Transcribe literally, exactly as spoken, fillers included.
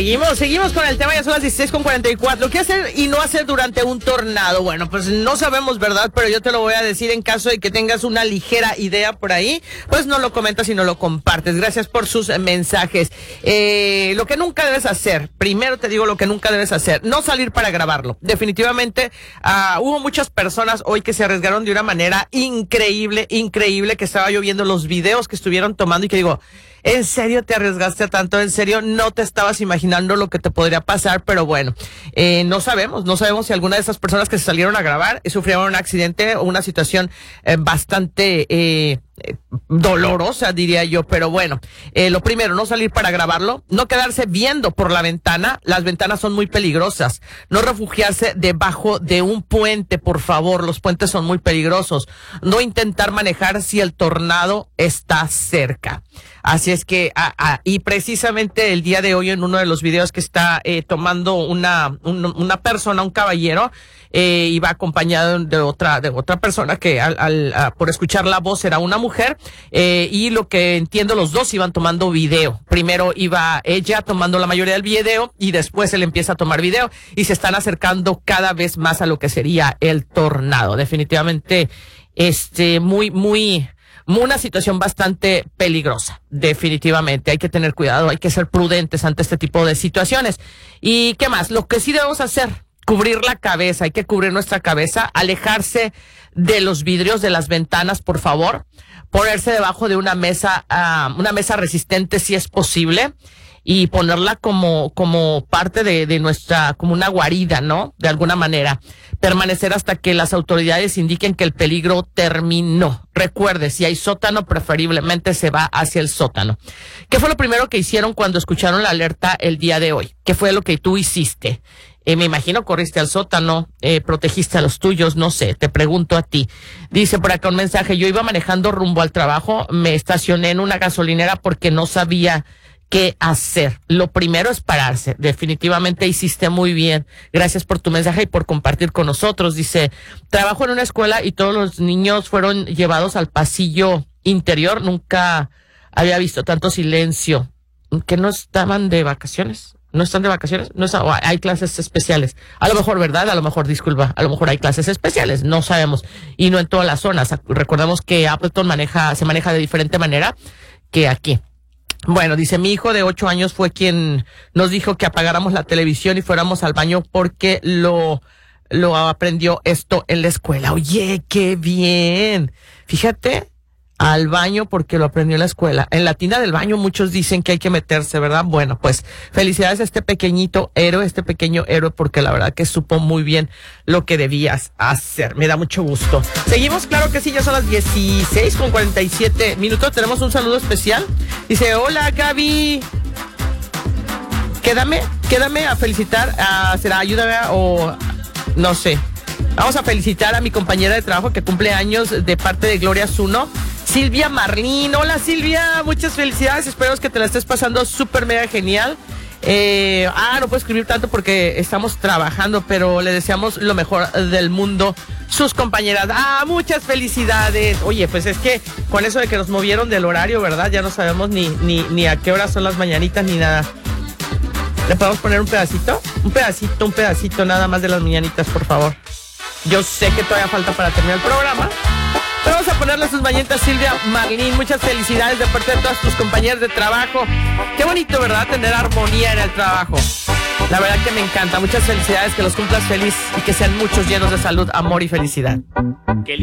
Seguimos, seguimos con el tema, ya son las dieciséis con cuarenta y cuatro. ¿Qué hacer y no hacer durante un tornado? Bueno, pues no sabemos, ¿verdad? Pero yo te lo voy a decir en caso de que tengas una ligera idea por ahí, pues no lo comentas y no lo compartes. Gracias por sus mensajes. Eh, lo que nunca debes hacer, primero te digo lo que nunca debes hacer, no salir para grabarlo. Definitivamente uh, hubo muchas personas hoy que se arriesgaron de una manera increíble, increíble, que estaba yo viendo los videos que estuvieron tomando y que digo, ¿en serio te arriesgaste a tanto? ¿En serio no te estabas imaginando lo que te podría pasar? Pero bueno, eh, no sabemos, no sabemos si alguna de esas personas que se salieron a grabar eh, sufrieron un accidente o una situación eh, bastante eh, eh, dolorosa, diría yo. Pero bueno, eh, lo primero, no salir para grabarlo, no quedarse viendo por la ventana, las ventanas son muy peligrosas, no refugiarse debajo de un puente, por favor, los puentes son muy peligrosos, no intentar manejar si el tornado está cerca. Así es que, ah, ah, y precisamente el día de hoy en uno de los videos que está eh, tomando una, un, una persona, un caballero, eh, iba acompañado de otra, de otra persona que al, al, a, por escuchar la voz era una mujer, eh, y lo que entiendo los dos iban tomando video. Primero iba ella tomando la mayoría del video y después él empieza a tomar video y se están acercando cada vez más a lo que sería el tornado. Definitivamente, este, muy, muy... Una situación bastante peligrosa, definitivamente. Hay que tener cuidado, hay que ser prudentes ante este tipo de situaciones. ¿Y qué más? Lo que sí debemos hacer, cubrir la cabeza, hay que cubrir nuestra cabeza, alejarse de los vidrios de las ventanas, por favor, ponerse debajo de una mesa, uh, una mesa resistente si es posible, y ponerla como, como parte de, de nuestra, como una guarida, ¿no? De alguna manera. Permanecer hasta que las autoridades indiquen que el peligro terminó. Recuerde, si hay sótano, preferiblemente se va hacia el sótano. ¿Qué fue lo primero que hicieron cuando escucharon la alerta el día de hoy? ¿Qué fue lo que tú hiciste? Eh, me imagino corriste al sótano, eh, protegiste a los tuyos, no sé, te pregunto a ti. Dice por acá un mensaje, yo iba manejando rumbo al trabajo, me estacioné en una gasolinera porque no sabía qué hacer. Lo primero es pararse. Definitivamente hiciste muy bien. Gracias por tu mensaje y por compartir con nosotros. Dice, trabajo en una escuela y todos los niños fueron llevados al pasillo interior. Nunca había visto tanto silencio. ¿Que no estaban de vacaciones? ¿No están de vacaciones? No está, hay clases especiales. A lo mejor, ¿verdad? A lo mejor, disculpa, a lo mejor hay clases especiales. No sabemos. Y no en todas las zonas. Recordemos que Appleton maneja, se maneja de diferente manera que aquí. Bueno, dice, mi hijo de ocho años fue quien nos dijo que apagáramos la televisión y fuéramos al baño porque lo, lo aprendió esto en la escuela. Oye, qué bien. Fíjate, al baño porque lo aprendió en la escuela. En la tina del baño muchos dicen que hay que meterse, ¿verdad? Bueno, pues felicidades a este pequeñito héroe, este pequeño héroe, porque la verdad que supo muy bien lo que debías hacer. Me da mucho gusto. Seguimos, claro que sí, ya son las dieciséis con cuarenta y siete minutos. Tenemos un saludo especial. Dice, hola Gaby. Quédame, quédame a felicitar, a, será, ayúdame a, o no sé. Vamos a felicitar a mi compañera de trabajo que cumple años de parte de Gloria Zuno. Silvia Marlín, hola Silvia, muchas felicidades, espero que te la estés pasando súper mega genial. Eh, ah, no puedo escribir tanto porque estamos trabajando, pero le deseamos lo mejor del mundo, sus compañeras. Ah, muchas felicidades. Oye, pues es que con eso de que nos movieron del horario, ¿verdad? Ya no sabemos ni, ni, ni a qué hora son las mañanitas ni nada. ¿Le podemos poner un pedacito? Un pedacito, un pedacito nada más de las mañanitas, por favor. Yo sé que todavía falta para terminar el programa. Pero vamos a ponerle sus mañanitas, Silvia Marlín. Muchas felicidades de parte de todas tus compañeras de trabajo. Qué bonito, ¿verdad? Tener armonía en el trabajo. La verdad que me encanta. Muchas felicidades, que los cumplas feliz y que sean muchos llenos de salud, amor y felicidad.